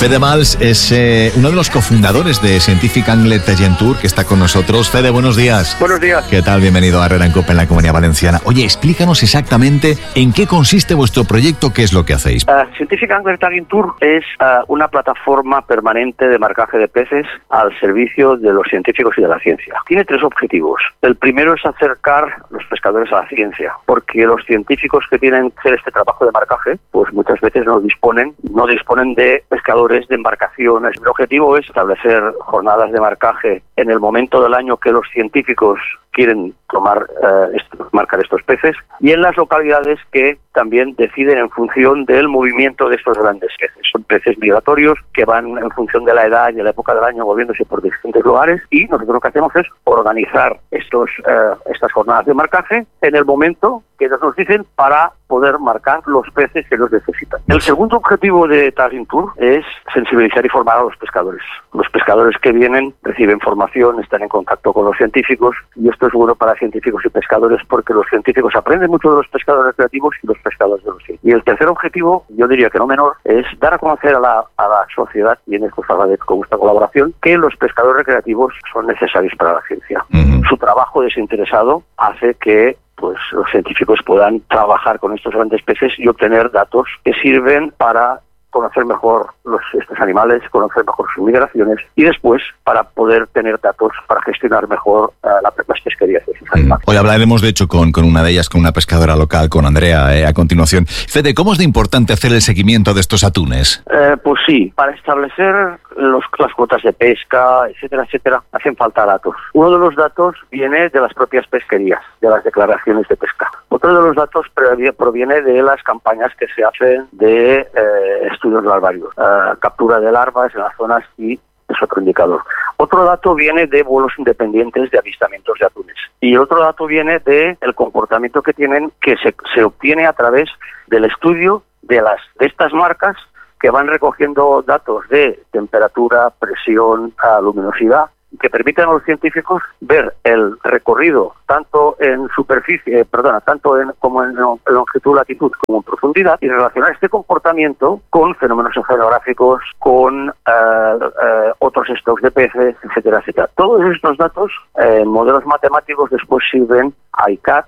Fede Valls es uno de los cofundadores de Scientific Angler Tour, que está con nosotros. Fede, buenos días. Buenos días. ¿Qué tal? Bienvenido a Herrera en Cope en la Comunidad Valenciana. Oye, explícanos exactamente en qué consiste vuestro proyecto, qué es lo que hacéis. Scientific Angler Tour es una plataforma permanente de marcaje de peces al servicio de los científicos y de la ciencia. Tiene 3 objetivos. El primero es acercar los pescadores a la ciencia, porque los científicos que tienen que hacer este trabajo de marcaje, pues muchas veces no disponen de pescadores, de embarcaciones. El objetivo es establecer jornadas de marcaje en el momento del año que los científicos quieren marcar estos peces, y en las localidades que también deciden en función del movimiento de estos grandes peces. Son peces migratorios que van en función de la edad y de la época del año moviéndose por distintos lugares, y nosotros lo que hacemos es organizar estas jornadas de marcaje en el momento que ellos nos dicen para poder marcar los peces que ellos necesitan. El segundo objetivo de Tagging Tour es sensibilizar y formar a los pescadores. Los pescadores que vienen reciben formación, están en contacto con los científicos, y esto es bueno para científicos y pescadores porque los científicos aprenden mucho de los pescadores recreativos y los pescadores de los científicos. Y el tercer objetivo, yo diría que no menor, es dar a conocer a la sociedad, y en esto os agradezco con vuestra colaboración, que los pescadores recreativos son necesarios para la ciencia. Su trabajo desinteresado hace que los científicos puedan trabajar con estos grandes peces y obtener datos que sirven para conocer mejor estos animales, conocer mejor sus migraciones, y después para poder tener datos para gestionar mejor las pesquerías de sus animales. Hoy hablaremos de hecho con una de ellas, con una pescadora local, con Andrea, a continuación. Fede, ¿cómo es de importante hacer el seguimiento de estos atunes? Pues sí, para establecer las cuotas de pesca, etcétera, hacen falta datos. Uno de los datos viene de las propias pesquerías, de las declaraciones de pesca. Otro de los datos proviene de las campañas que se hacen de estudios larvarios, captura de larvas en las zonas, y es otro indicador. Otro dato viene de vuelos independientes de avistamientos de atunes. Y otro dato viene de el comportamiento que tienen, que se obtiene a través del estudio de estas marcas, que van recogiendo datos de temperatura, presión, luminosidad, que permiten a los científicos ver el recorrido tanto en superficie, como en longitud, latitud, como en profundidad, y relacionar este comportamiento con fenómenos oceanográficos, con otros stocks de peces, etcétera. Todos estos datos, modelos matemáticos, después sirven a ICAT,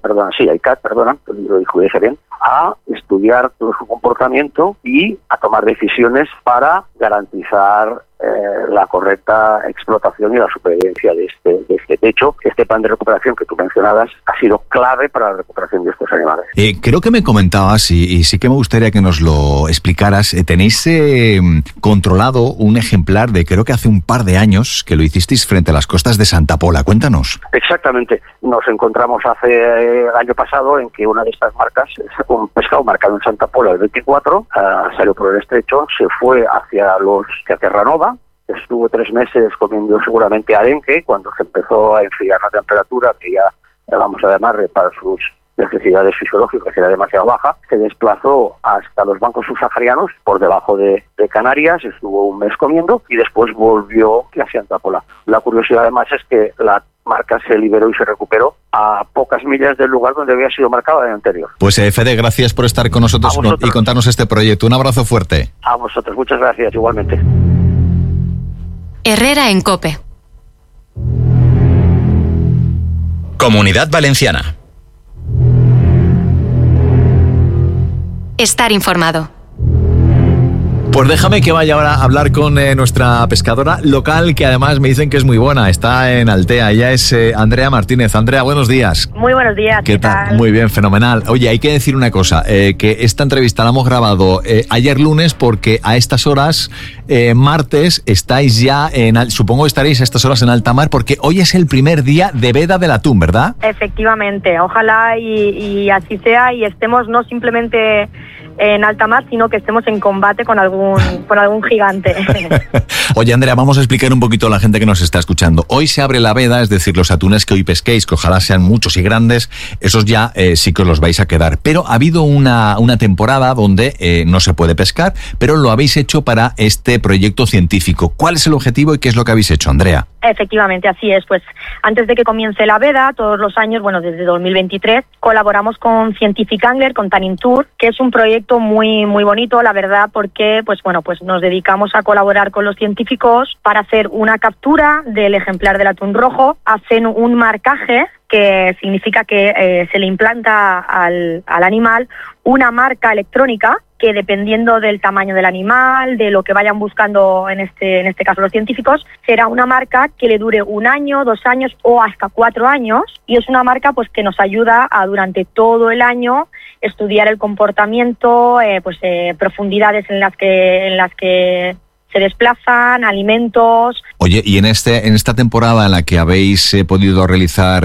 lo dije bien, a estudiar todo su comportamiento y a tomar decisiones para garantizar la correcta explotación y la supervivencia de este techo. Este plan de recuperación que tú mencionabas ha sido clave para la recuperación de estos animales. Creo que me comentabas, y sí que me gustaría que nos lo explicaras, tenéis controlado un ejemplar de, creo que hace un par de años, que lo hicisteis frente a las costas de Santa Pola. Cuéntanos. Exactamente. Nos encontramos el año pasado en que una de estas marcas, un pescado marcado en Santa Pola el 24, salió por el estrecho, se fue hacia Terranova, estuvo 3 meses comiendo seguramente arenque. Cuando se empezó a enfriar la temperatura, que ya vamos a llamarle para sus necesidades fisiológicas era demasiado baja, se desplazó hasta los bancos subsaharianos por debajo de Canarias, estuvo un mes comiendo y después volvió hacia Santa Pola. La curiosidad además es que la marca se liberó y se recuperó a pocas millas del lugar donde había sido marcada el anterior. Pues Fede, gracias por estar con nosotros y contarnos este proyecto. Un abrazo fuerte. A vosotros, muchas gracias, igualmente. Herrera en Cope. Comunidad Valenciana. Estar informado. Pues déjame que vaya ahora a hablar con nuestra pescadora local, que además me dicen que es muy buena, está en Altea. Ella es Andrea Martínez. Andrea, buenos días. Muy buenos días. ¿Qué tal? Muy bien, fenomenal. Oye, hay que decir una cosa, que esta entrevista la hemos grabado ayer lunes, porque a estas horas, martes, estáis ya supongo que estaréis a estas horas en alta mar, porque hoy es el primer día de veda del atún, ¿verdad? Efectivamente, ojalá y así sea, y estemos no simplemente en alta mar, sino que estemos en combate con algún gigante. Oye, Andrea, vamos a explicar un poquito a la gente que nos está escuchando. Hoy se abre la veda, es decir, los atunes que hoy pesquéis, que ojalá sean muchos y grandes, esos ya sí que os los vais a quedar. Pero ha habido una temporada donde no se puede pescar, pero lo habéis hecho para este proyecto científico. ¿Cuál es el objetivo y qué es lo que habéis hecho, Andrea? Efectivamente, así es. Pues antes de que comience la veda, todos los años, desde 2023, colaboramos con Scientific Angler, con Tagging Tour, que es un proyecto muy muy bonito, la verdad, porque pues nos dedicamos a colaborar con los científicos para hacer una captura del ejemplar del atún rojo, hacen un marcaje, que significa que se le implanta al animal una marca electrónica que, dependiendo del tamaño del animal, de lo que vayan buscando en este caso los científicos, será una marca que le dure 1 año, 2 años o hasta 4 años, y es una marca pues que nos ayuda a, durante todo el año, estudiar el comportamiento, profundidades en las que se desplazan, alimentos. Oye, y en esta temporada en la que habéis podido realizar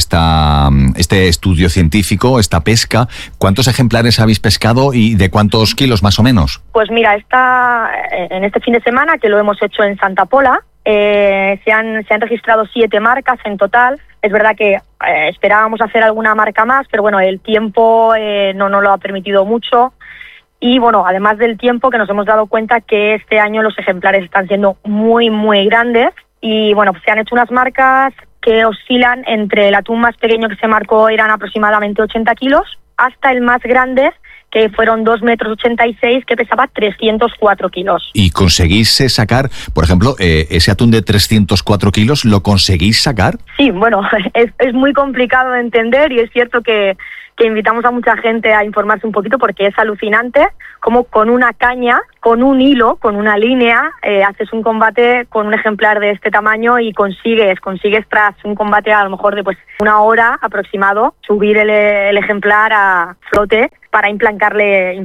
este estudio científico, esta pesca, ¿cuántos ejemplares habéis pescado y de cuántos kilos más o menos? Pues mira, en este fin de semana, que lo hemos hecho en Santa Pola, se han registrado 7 marcas en total. Es verdad que esperábamos hacer alguna marca más, pero bueno, el tiempo no nos lo ha permitido mucho. Y bueno, además del tiempo, que nos hemos dado cuenta que este año los ejemplares están siendo muy, muy grandes. Y bueno, pues se han hecho unas marcas que oscilan entre el atún más pequeño que se marcó, eran aproximadamente 80 kilos, hasta el más grande, que fueron 2,86 metros, que pesaba 304 kilos. ¿Y conseguís sacar, por ejemplo, ese atún de 304 kilos, lo conseguís sacar? Sí, bueno, es muy complicado de entender, y es cierto que invitamos a mucha gente a informarse un poquito, porque es alucinante cómo con una caña, con un hilo, con una línea, haces un combate con un ejemplar de este tamaño y consigues tras un combate a lo mejor de 1 hora aproximado, subir el ejemplar a flote para implantarle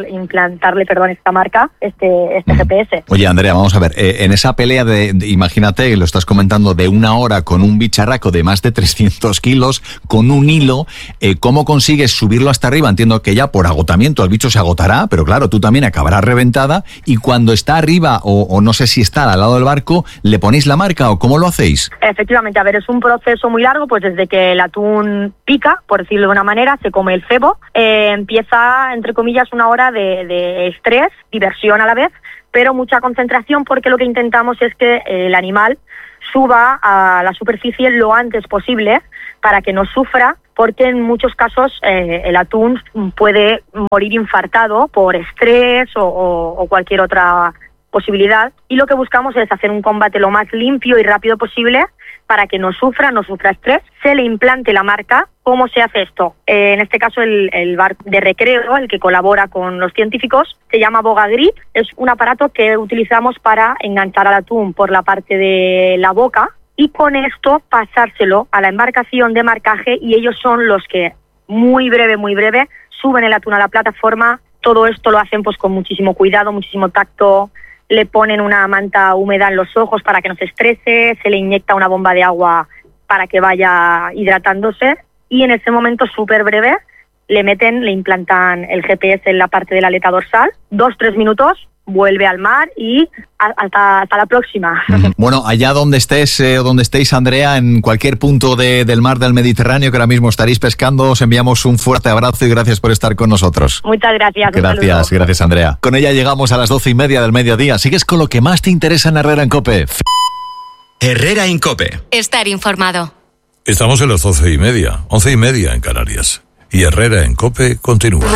esta marca, este GPS. Oye, Andrea, vamos a ver, en esa pelea imagínate, lo estás comentando, de 1 hora con un bicharraco de más de 300 kilos, con un hilo, ¿cómo consigues subirlo hasta arriba? Entiendo que ya por agotamiento el bicho se agotará, pero claro, tú también acabarás reventada, y cuando está arriba, o no sé si está al lado del barco, ¿le ponéis la marca o cómo lo hacéis? Efectivamente, a ver, es un proceso muy largo, pues desde que el atún pica, por decirlo de una manera, se come el cebo, empieza, entre comillas, 1 hora de estrés, diversión a la vez, pero mucha concentración, porque lo que intentamos es que el animal suba a la superficie lo antes posible para que no sufra, porque en muchos casos el atún puede morir infartado por estrés o cualquier otra posibilidad, y lo que buscamos es hacer un combate lo más limpio y rápido posible para que no sufra estrés, se le implante la marca. ¿Cómo se hace esto? En este caso el bar de recreo, el que colabora con los científicos, se llama Boga Grip. Es un aparato que utilizamos para enganchar al atún por la parte de la boca y con esto pasárselo a la embarcación de marcaje, y ellos son los que muy breve suben el atún a la plataforma. Todo esto lo hacen pues con muchísimo cuidado, muchísimo tacto. Le ponen una manta húmeda en los ojos para que no se estrese, se le inyecta una bomba de agua para que vaya hidratándose, y en ese momento súper breve le implantan el GPS en la parte de la aleta dorsal, 2-3 minutos, vuelve al mar y hasta la próxima. Bueno, allá donde estés o donde estéis, Andrea, en cualquier punto del mar del Mediterráneo que ahora mismo estaréis pescando, os enviamos un fuerte abrazo y gracias por estar con nosotros. Muchas gracias. Gracias, Andrea. Con ella llegamos a las 12:30 del mediodía. Sigues con lo que más te interesa en Herrera en COPE. Herrera en COPE. Estar informado. Estamos en las 12:30, 11:30 en Canarias. Y Herrera en COPE continúa.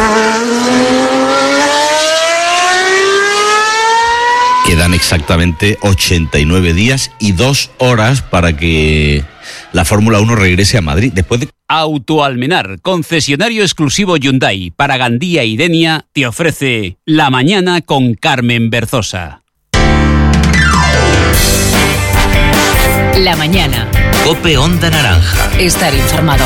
Quedan exactamente 89 días y 2 horas para que la Fórmula 1 regrese a Madrid. Después de... Autoalmenar, concesionario exclusivo Hyundai para Gandía y Denia, te ofrece La Mañana con Carmen Berzosa. La mañana. COPE Onda Naranja. Estar informado.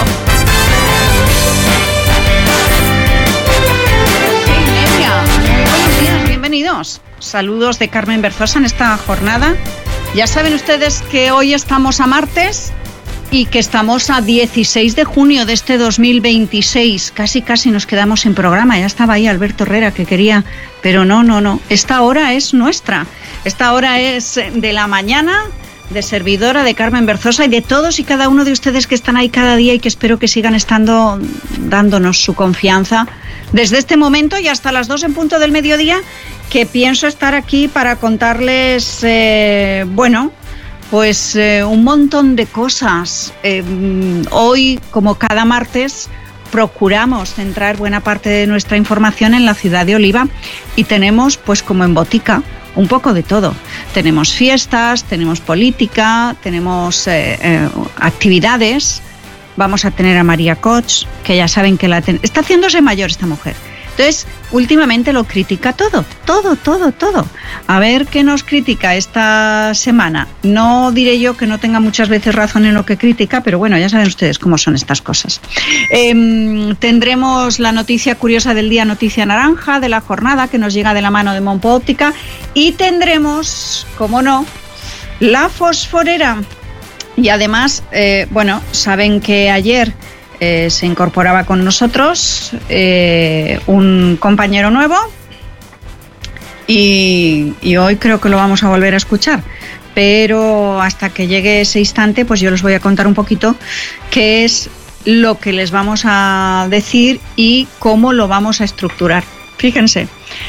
6:30. Muy buenos días, bienvenidos. Saludos de Carmen Berzosa en esta jornada. Ya saben ustedes que hoy estamos a martes y que estamos a 16 de junio de este 2026. Casi nos quedamos sin programa. Ya estaba ahí Alberto Herrera que quería, pero no. Esta hora es nuestra. Esta hora es de la mañana, de servidora, de Carmen Berzosa y de todos y cada uno de ustedes que están ahí cada día y que espero que sigan estando dándonos su confianza desde este momento y hasta las 2 en punto del mediodía, que pienso estar aquí para contarles, un montón de cosas. Hoy, como cada martes, procuramos centrar buena parte de nuestra información en la ciudad de Oliva y tenemos, pues como en botica, un poco de todo. Tenemos fiestas, tenemos política, tenemos actividades. Vamos a tener a María Cots, que ya saben que está haciéndose mayor esta mujer. Entonces, últimamente lo critica todo. A ver qué nos critica esta semana. No diré yo que no tenga muchas veces razón en lo que critica, pero bueno, ya saben ustedes cómo son estas cosas. Tendremos la noticia curiosa del día, noticia naranja de la jornada, que nos llega de la mano de Monpo Óptica. Y tendremos, como no, la fosforera. Y además, saben que ayer se incorporaba con nosotros un compañero nuevo y hoy creo que lo vamos a volver a escuchar. Pero hasta que llegue ese instante, pues yo les voy a contar un poquito qué es lo que les vamos a decir y cómo lo vamos a estructurar. Fíjense,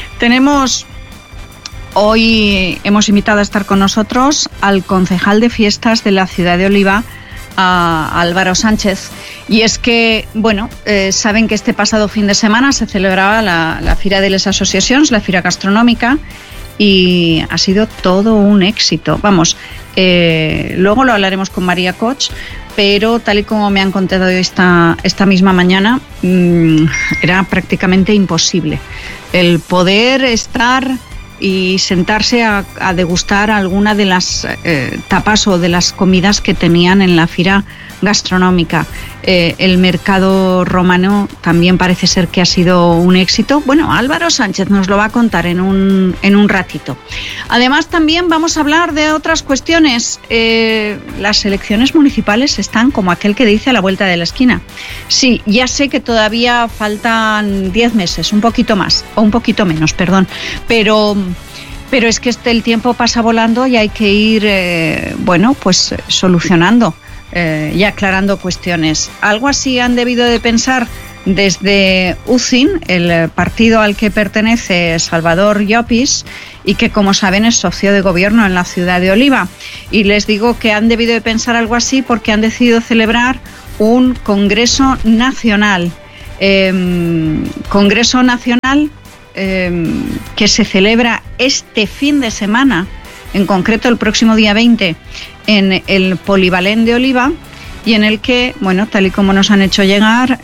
hoy hemos invitado a estar con nosotros al concejal de fiestas de la ciudad de Oliva, a Álvaro Sánchez. Y es que, saben que este pasado fin de semana se celebraba la Fira de les Associacions, la Fira Gastronómica, y ha sido todo un éxito. Luego lo hablaremos con María Cots, pero tal y como me han contado esta misma mañana, era prácticamente imposible el poder estar y sentarse a degustar alguna de las tapas o de las comidas que tenían en la Fira Gastronómica. El mercado romano también parece ser que ha sido un éxito. Bueno, Álvaro Sánchez nos lo va a contar en un ratito. Además, también vamos a hablar de otras cuestiones. Las elecciones municipales están, como aquel que dice, a la vuelta de la esquina. Sí, ya sé que todavía faltan 10 meses, un poquito más, o un poquito menos, perdón, pero es que el tiempo pasa volando y hay que ir, solucionando y aclarando cuestiones. Algo así han debido de pensar desde UCIN, el partido al que pertenece Salvador Llopis y que, como saben, es socio de gobierno en la ciudad de Oliva. Y les digo que han debido de pensar algo así porque han decidido celebrar un Congreso Nacional. Congreso Nacional que se celebra este fin de semana, en concreto el próximo día 20, en el Polivalent de Oliva, y en el que, tal y como nos han hecho llegar,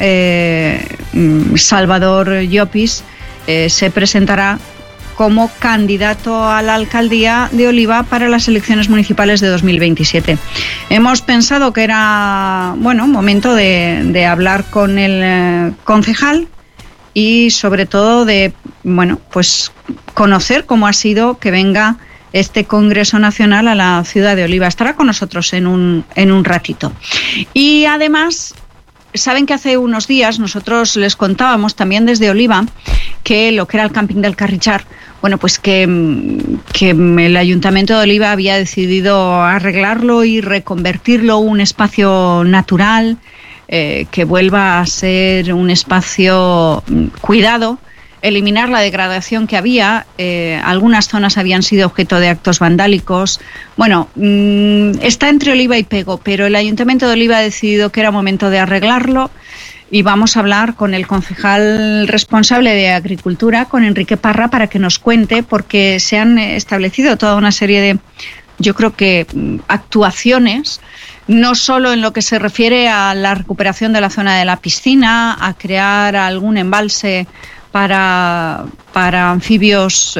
Salvador Llopis se presentará como candidato a la alcaldía de Oliva para las elecciones municipales de 2027. Hemos pensado que era, momento de hablar con el concejal y sobre todo de, conocer cómo ha sido que venga este Congreso Nacional a la ciudad de Oliva. Estará con nosotros en un ratito. Y además, saben que hace unos días nosotros les contábamos también desde Oliva que lo que era el camping del Carrichar, que el Ayuntamiento de Oliva había decidido arreglarlo y reconvertirlo en un espacio natural, que vuelva a ser un espacio cuidado, eliminar la degradación que había. Algunas zonas habían sido objeto de actos vandálicos. Está entre Oliva y Pego, pero el Ayuntamiento de Oliva ha decidido que era momento de arreglarlo y vamos a hablar con el concejal responsable de Agricultura, con Enrique Parra, para que nos cuente, porque se han establecido toda una serie de, yo creo que, actuaciones, no solo en lo que se refiere a la recuperación de la zona de la piscina, a crear algún embalse para anfibios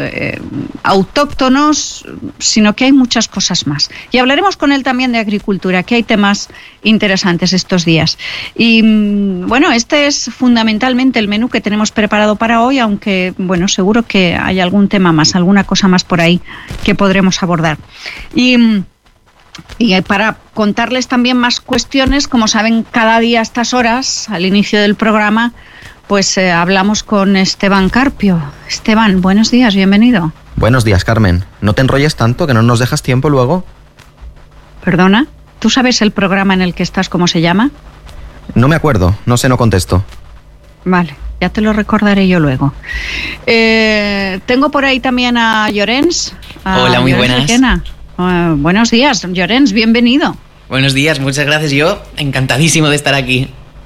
autóctonos, sino que hay muchas cosas más. Y hablaremos con él también de agricultura, que hay temas interesantes estos días. Y este es fundamentalmente el menú que tenemos preparado para hoy, aunque seguro que hay algún tema más, alguna cosa más por ahí que podremos abordar. Y para contarles también más cuestiones, como saben, cada día a estas horas, al inicio del programa, hablamos con Esteban Carpio. Esteban, buenos días, bienvenido. Buenos días, Carmen. No te enrolles tanto, que no nos dejas tiempo luego. ¿Perdona? ¿Tú sabes el programa en el que estás, cómo se llama? No me acuerdo, no sé, no contesto. Vale, ya te lo recordaré yo luego. Tengo por ahí también a Llorens. Hola, muy buenas. Buenos días, Llorens, bienvenido. Buenos días, muchas gracias. Yo encantadísimo de estar aquí.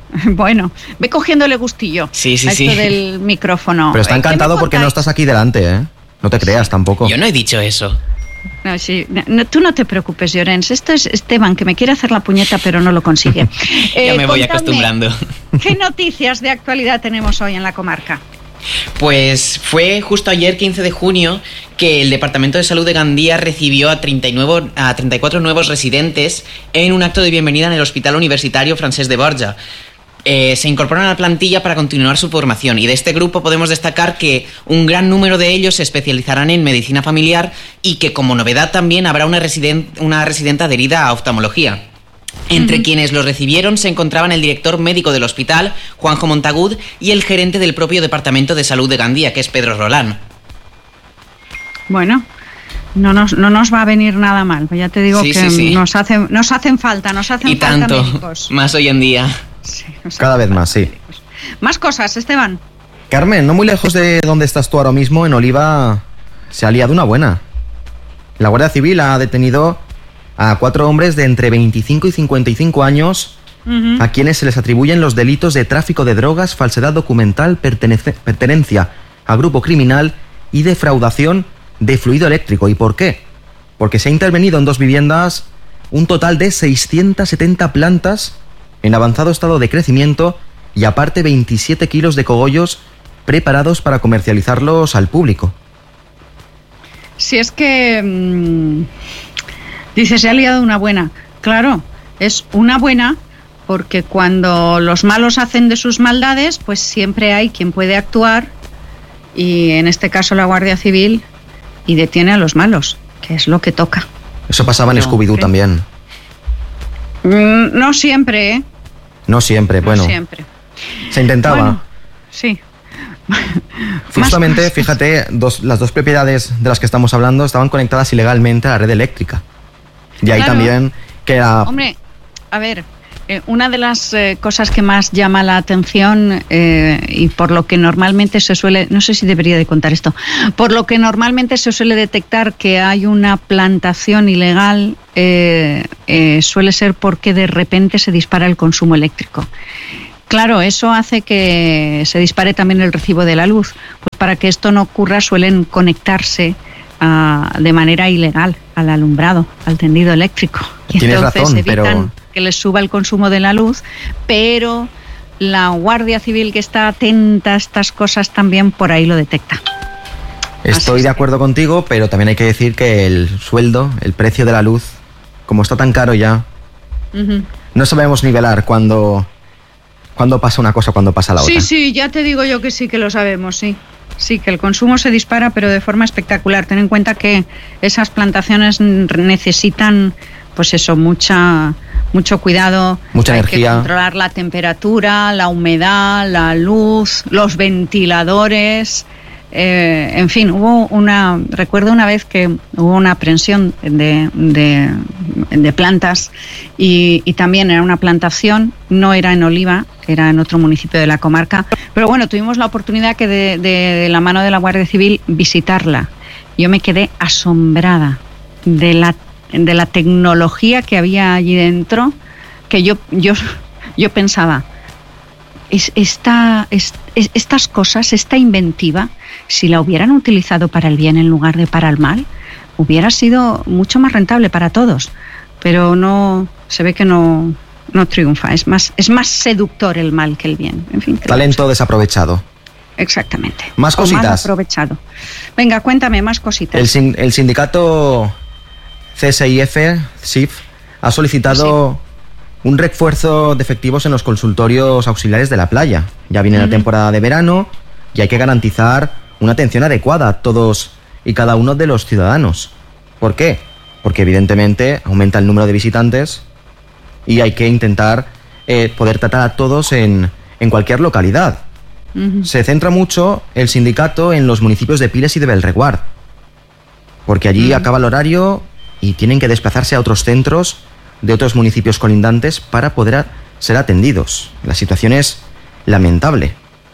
Bueno, ve cogiéndole gustillo sí, a esto del micrófono. Pero está encantado porque no estás aquí delante, ¿eh? No te creas tampoco. Yo no he dicho eso. No, sí, no, tú no te preocupes, Llorens. Esto es Esteban, que me quiere hacer la puñeta, pero no lo consigue. Ya me voy acostumbrando. ¿Qué noticias de actualidad tenemos hoy en la comarca? Pues fue justo ayer, 15 de junio, que el Departamento de Salud de Gandía recibió a 34 nuevos residentes en un acto de bienvenida en el Hospital Universitario Francesc de Borja. Se incorporan a la plantilla para continuar su formación, y de este grupo podemos destacar que un gran número de ellos se especializarán en medicina familiar y que, como novedad, también habrá una residente adherida a oftalmología. Entre quienes los recibieron se encontraban el director médico del hospital, Juanjo Montagud, y el gerente del propio Departamento de Salud de Gandía, que es Pedro Rolán. Bueno, no nos va a venir nada mal. Ya te digo sí. Nos hacen falta y tanto, médicos. Más hoy en día. Sí, cada vez más, sí. Más cosas, Esteban. Carmen, no muy lejos de donde estás tú ahora mismo, en Oliva, se ha liado una buena. La Guardia Civil ha detenido a 4 hombres de entre 25 y 55 años, a quienes se les atribuyen los delitos de tráfico de drogas, falsedad documental, pertenencia a grupo criminal y defraudación de fluido eléctrico. ¿Y por qué? Porque se ha intervenido en 2 viviendas un total de 670 plantas en avanzado estado de crecimiento y aparte 27 kilos de cogollos preparados para comercializarlos al público. Si es que... dice, se ha liado una buena. Claro, es una buena porque cuando los malos hacen de sus maldades, pues siempre hay quien puede actuar, y en este caso la Guardia Civil, y detiene a los malos, que es lo que toca. Eso pasaba en Scooby-Doo también. No siempre, ¿eh? No siempre, bueno. No siempre. Se intentaba. Bueno, sí. Justamente, fíjate, las 2 propiedades de las que estamos hablando estaban conectadas ilegalmente a la red eléctrica. Y ahí también que era... Hombre, a ver, una de las cosas que más llama la atención y por lo que normalmente se suele... No sé si debería de contar esto. Por lo que normalmente se suele detectar que hay una plantación ilegal, suele ser porque de repente se dispara el consumo eléctrico. Claro, eso hace que se dispare también el recibo de la luz. Pues para que esto no ocurra suelen conectarse de manera ilegal al alumbrado, al tendido eléctrico. Y tienes entonces razón, evitan que les suba el consumo de la luz, pero la Guardia Civil, que está atenta a estas cosas, también por ahí lo detecta. Estoy de acuerdo contigo, pero también hay que decir que el sueldo, el precio de la luz, como está tan caro ya, no sabemos nivelar cuando pasa una cosa, cuando pasa la otra. Sí, ya te digo yo que sí que lo sabemos, sí. Sí, que el consumo se dispara, pero de forma espectacular. Ten en cuenta que esas plantaciones necesitan, pues eso, mucho cuidado. Mucha energía. Hay que controlar la temperatura, la humedad, la luz, los ventiladores. En fin, recuerdo una vez que hubo una aprehensión de plantas y también era una plantación, no era en Oliva, era en otro municipio de la comarca, pero bueno, tuvimos la oportunidad que de la mano de la Guardia Civil visitarla. Yo me quedé asombrada de la tecnología que había allí dentro, que yo pensaba, estas cosas, esta inventiva, si la hubieran utilizado para el bien en lugar de para el mal, hubiera sido mucho más rentable para todos. Pero no, se ve que no triunfa. Es más seductor el mal que el bien. En fin, talento desaprovechado. Exactamente. Más cositas. Mal aprovechado. Venga, cuéntame más cositas. El sindicato CSIF ha solicitado un refuerzo de efectivos en los consultorios auxiliares de la playa. Ya viene la temporada de verano y hay que garantizar una atención adecuada a todos y cada uno de los ciudadanos. ¿Por qué? Porque evidentemente aumenta el número de visitantes y hay que intentar poder tratar a todos en cualquier localidad. Se centra mucho el sindicato en los municipios de Piles y de Belreguard, porque allí acaba el horario y tienen que desplazarse a otros centros de otros municipios colindantes para poder ser atendidos. La situación es lamentable.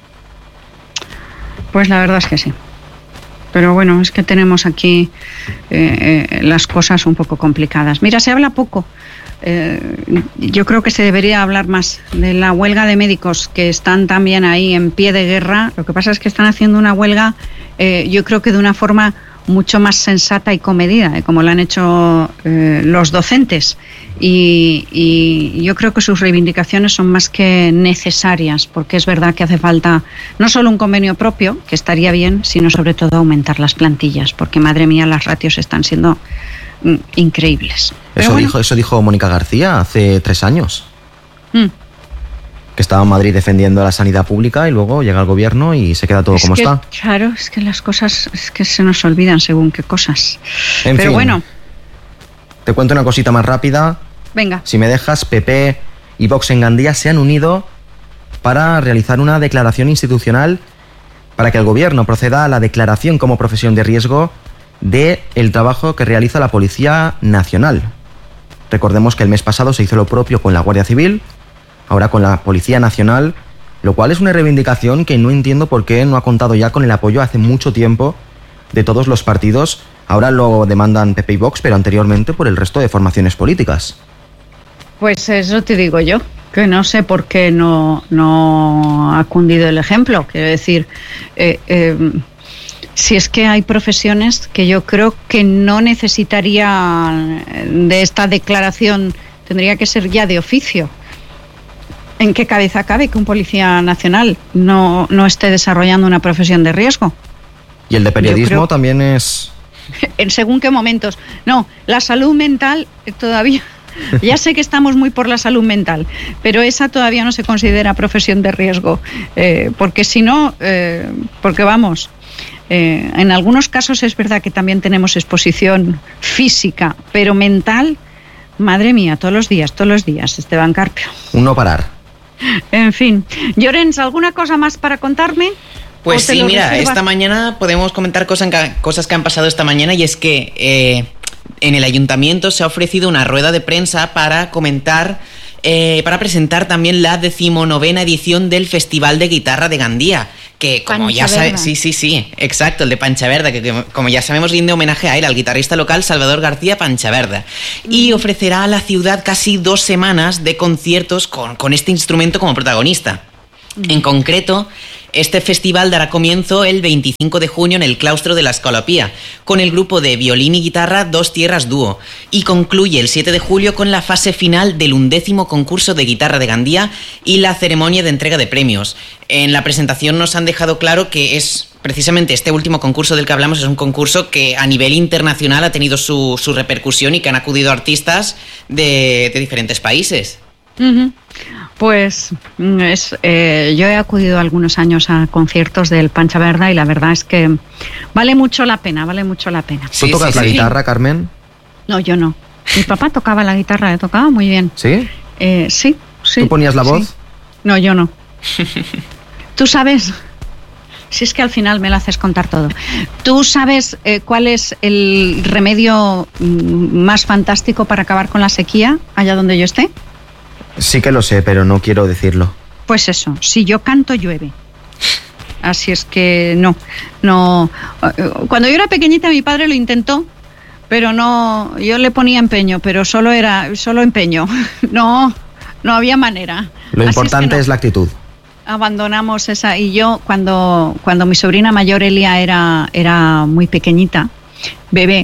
Pues la verdad es que sí. Pero bueno, es que tenemos aquí las cosas un poco complicadas. Mira, se habla poco yo creo que se debería hablar más de la huelga de médicos que están también ahí en pie de guerra. Lo que pasa es que están haciendo una huelga, yo creo que de una forma mucho más sensata y comedida, como lo han hecho los docentes. Y yo creo que sus reivindicaciones son más que necesarias, porque es verdad que hace falta no solo un convenio propio, que estaría bien, sino sobre todo aumentar las plantillas, porque madre mía, las ratios están siendo increíbles. Eso dijo Mónica García hace 3 años. Que estaba en Madrid defendiendo la sanidad pública y luego llega el gobierno y se queda todo como está. Claro, es que las cosas se nos olvidan según qué cosas. En Pero fin, bueno. Te cuento una cosita más rápida. Venga. Si me dejas, PP y Vox en Gandía se han unido para realizar una declaración institucional para que el gobierno proceda a la declaración como profesión de riesgo del trabajo que realiza la Policía Nacional. Recordemos que el mes pasado se hizo lo propio con la Guardia Civil, ahora con la Policía Nacional, lo cual es una reivindicación que no entiendo por qué no ha contado ya con el apoyo hace mucho tiempo de todos los partidos. Ahora lo demandan PP y Vox, pero anteriormente por el resto de formaciones políticas. Pues eso te digo yo, que no sé por qué no ha cundido el ejemplo. Quiero decir, si es que hay profesiones que yo creo que no necesitaría de esta declaración, tendría que ser ya de oficio. ¿En qué cabeza cabe que un policía nacional no esté desarrollando una profesión de riesgo? Y el de periodismo también es... En según qué momentos. No, la salud mental todavía... Ya sé que estamos muy por la salud mental, pero esa todavía no se considera profesión de riesgo. Porque si no, porque vamos... en algunos casos es verdad que también tenemos exposición física, pero mental, madre mía, todos los días, Esteban Carpio. Un no parar. En fin. Llorens, ¿alguna cosa más para contarme? Pues sí, mira, esta mañana podemos comentar cosas que han pasado esta mañana, y es que en el ayuntamiento se ha ofrecido una rueda de prensa para comentar, para presentar también la 19ª edición del Festival de Guitarra de Gandía, que como ya sabes, sí, exacto, el de Panchaverda, que como ya sabemos rinde homenaje a él, al guitarrista local Salvador García Panchaverda, y ofrecerá a la ciudad casi 2 semanas de conciertos con este instrumento como protagonista. En concreto, este festival dará comienzo el 25 de junio en el claustro de la Escolapía, con el grupo de violín y guitarra Dos Tierras Dúo, y concluye el 7 de julio con la fase final del 11º concurso de guitarra de Gandía y la ceremonia de entrega de premios. En la presentación nos han dejado claro que es precisamente este último concurso del que hablamos, es un concurso que a nivel internacional ha tenido su repercusión y que han acudido artistas de diferentes países. Pues yo he acudido algunos años a conciertos del Panchaverda y la verdad es que vale mucho la pena. ¿Tú tocas la guitarra, Carmen? No, yo no. Mi papá tocaba la guitarra, tocaba muy bien. ¿Sí? Sí. ¿Tú ponías la voz? Sí. No, yo no. ¿Tú sabes? Si es que al final me lo haces contar todo. ¿Tú sabes cuál es el remedio más fantástico para acabar con la sequía allá donde yo esté? Sí que lo sé, pero no quiero decirlo. Pues eso, si yo canto, llueve. Así es que no. Cuando yo era pequeñita mi padre lo intentó, pero no, yo le ponía empeño, pero solo empeño. No había manera. Lo importante es la actitud. Abandonamos esa, y yo cuando mi sobrina mayor Elia era muy pequeñita, bebé,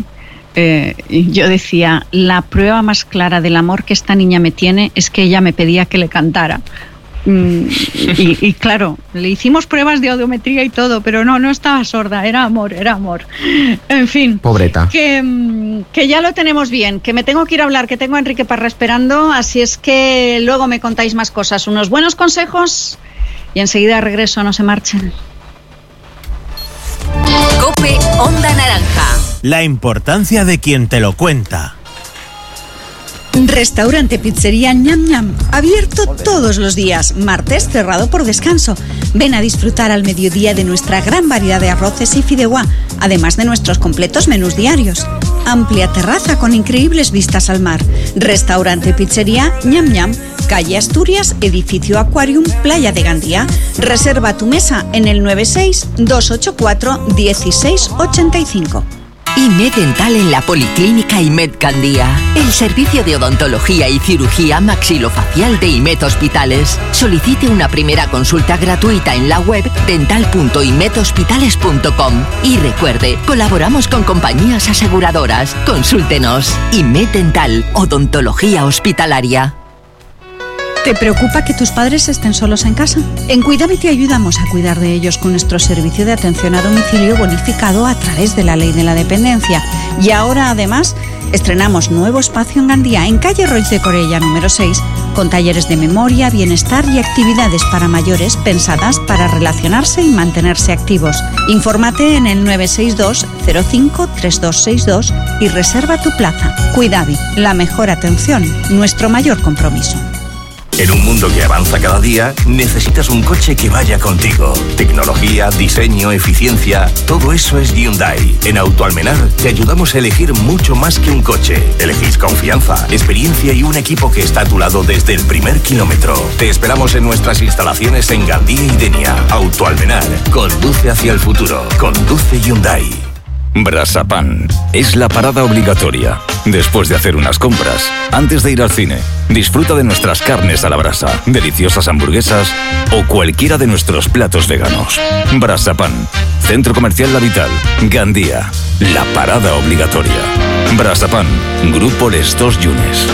yo decía, la prueba más clara del amor que esta niña me tiene es que ella me pedía que le cantara. Y claro, le hicimos pruebas de audiometría y todo, pero no estaba sorda, era amor. En fin. Pobreta. Que ya lo tenemos bien, que me tengo que ir a hablar, que tengo a Enrique Parra esperando, así es que luego me contáis más cosas, unos buenos consejos y enseguida regreso, no se marchen. COPE Onda Naranja. La importancia de quien te lo cuenta. Restaurante Pizzería Ñam Ñam, abierto todos los días, martes cerrado por descanso. Ven a disfrutar al mediodía de nuestra gran variedad de arroces y fideuá, además de nuestros completos menús diarios. Amplia terraza con increíbles vistas al mar. Restaurante Pizzería Ñam Ñam, calle Asturias, edificio Aquarium, Playa de Gandía. Reserva tu mesa en el 96 284 1685. IMED Dental en la Policlínica IMED Gandía. El servicio de odontología y cirugía maxilofacial de IMED Hospitales. Solicite una primera consulta gratuita en la web dental.imedhospitales.com. Y recuerde, colaboramos con compañías aseguradoras. Consúltenos. IMED Dental, odontología hospitalaria. ¿Te preocupa que tus padres estén solos en casa? En Cuidame te ayudamos a cuidar de ellos con nuestro servicio de atención a domicilio bonificado a través de la Ley de la Dependencia. Y ahora, además, estrenamos nuevo espacio en Gandía, en calle Roig de Corella, número 6, con talleres de memoria, bienestar y actividades para mayores pensadas para relacionarse y mantenerse activos. Infórmate en el 962 05 3262 y reserva tu plaza. Cuidame, la mejor atención, nuestro mayor compromiso. En un mundo que avanza cada día, necesitas un coche que vaya contigo. Tecnología, diseño, eficiencia, todo eso es Hyundai. En Autoalmenar te ayudamos a elegir mucho más que un coche. Elegís confianza, experiencia y un equipo que está a tu lado desde el primer kilómetro. Te esperamos en nuestras instalaciones en Gandía y Denia. Autoalmenar, conduce hacia el futuro. Conduce Hyundai. Brasapan es la parada obligatoria. Después de hacer unas compras, antes de ir al cine, disfruta de nuestras carnes a la brasa, deliciosas hamburguesas o cualquiera de nuestros platos veganos. Brasapan, Centro Comercial La Vital, Gandía, la parada obligatoria. Brasapan, Grupo Les Dos Yunes.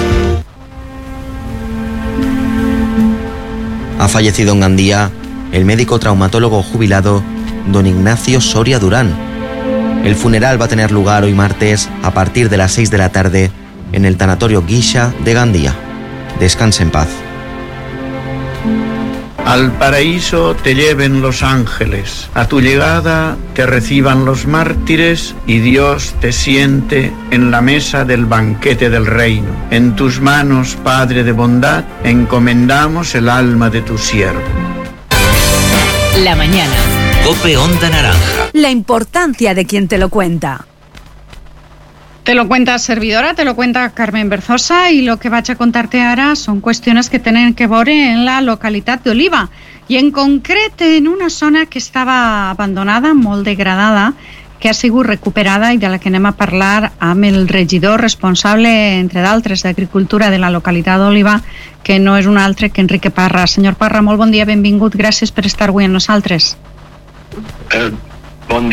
Ha fallecido en Gandía el médico traumatólogo jubilado don Ignacio Soria Durán. El funeral va a tener lugar hoy martes a partir de las 6 de la tarde en el tanatorio Guisha de Gandía. Descanse en paz. Al paraíso te lleven los ángeles, a tu llegada te reciban los mártires y Dios te siente en la mesa del banquete del reino. En tus manos, Padre de bondad, encomendamos el alma de tu siervo. La mañana. COPE Onda Naranja. La importancia de quien te lo cuenta. Te lo cuenta servidora, te lo cuenta Carmen Berzosa, y lo que vaig a contarte ara són qüestions que tenen que veure en la localitat d'Oliva, i en concret en una zona que estava abandonada, molt degradada, que ha sigut recuperada i de la que anem a parlar amb el regidor responsable, entre d'altres, d'Agricultura de la localitat d'Oliva, que no és un altre que Enrique Parra. Senyor Parra, molt bon dia, benvingut, gràcies per estar avui amb nosaltres. Bon dia.